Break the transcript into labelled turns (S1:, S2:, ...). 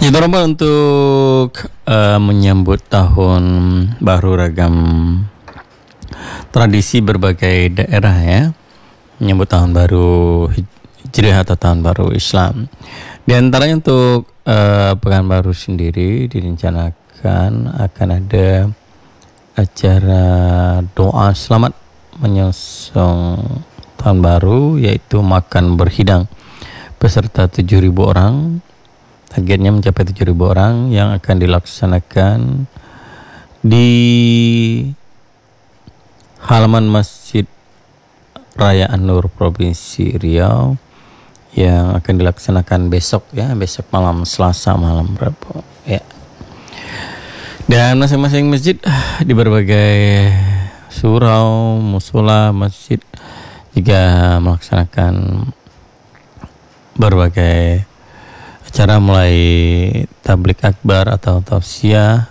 S1: Itu Romo untuk menyambut tahun baru ragam tradisi berbagai daerah ya, menyambut tahun baru Hijriah atau tahun baru Islam. Di antaranya untuk Pekanbaru sendiri direncanakan akan ada acara doa selamat menyongsong tahun baru, yaitu makan berhidang beserta 7.000 orang. Targetnya mencapai 7.000 orang yang akan dilaksanakan di halaman Masjid Raya An-Nur Provinsi Riau, yang akan dilaksanakan besok malam, Selasa malam Rabu ya. Dan masing-masing masjid di berbagai surau, musola, masjid juga melaksanakan berbagai acara mulai tablik akbar atau tausiah,